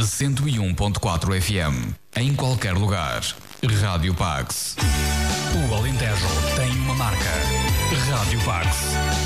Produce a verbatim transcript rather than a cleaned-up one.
cento e um ponto quatro F M. Em qualquer lugar. Rádio Pax. O Alentejo tem uma marca. Rádio Pax.